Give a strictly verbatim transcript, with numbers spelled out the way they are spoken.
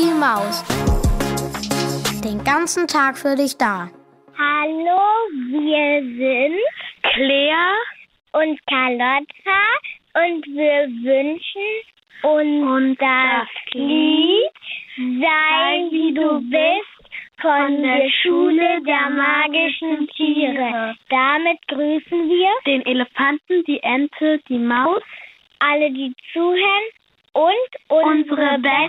die Maus. Den ganzen Tag für dich da. Hallo, wir sind Claire und Carlotta und wir wünschen uns und das Lied Sei wie du bist von der Schule der magischen Tiere. Damit grüßen wir den Elefanten, die Ente, die Maus, alle, die zuhören und unsere besten